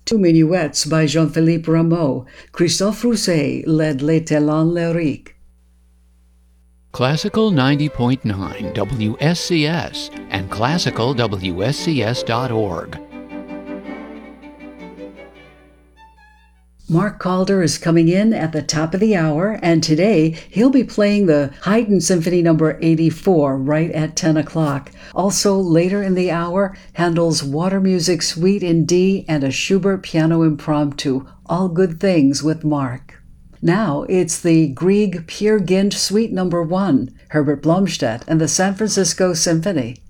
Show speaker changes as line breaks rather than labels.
Two minuets by Jean-Philippe Rameau. Christophe Rousset led Les Talents Lyriques.
Classical 90.9 WSCS and classicalwscs.org.
Mark Calder is coming in at the top of the hour, and today he'll be playing the Haydn Symphony No. 84 right at 10 o'clock. Also, later in the hour, Handel's Water Music Suite in D and a Schubert Piano Impromptu, all good things with Mark. Now it's the Grieg Peer Gynt Suite No. 1, Herbert Blomstedt and the San Francisco Symphony.